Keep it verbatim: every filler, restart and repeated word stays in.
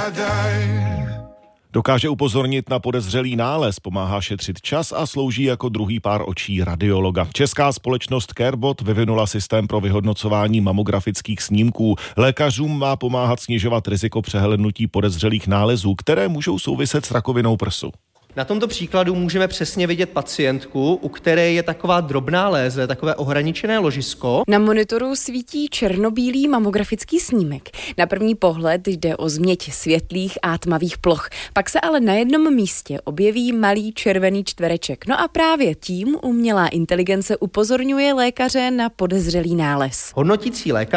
Dokáže upozornit na podezřelý nález, pomáhá šetřit čas a slouží jako druhý pár očí radiologa. Česká společnost CareBot vyvinula systém pro vyhodnocování mamografických snímků. Lékařům má pomáhat snižovat riziko přehlédnutí podezřelých nálezů, které můžou souviset s rakovinou prsu. Na tomto příkladu můžeme přesně vidět pacientku, u které je taková drobná léze, takové ohraničené ložisko. Na monitoru svítí černobílý mamografický snímek. Na první pohled jde o změť světlých a tmavých ploch. Pak se ale na jednom místě objeví malý červený čtvereček. No a právě tím umělá inteligence upozorňuje lékaře na podezřelý nález. Hodnotící lékař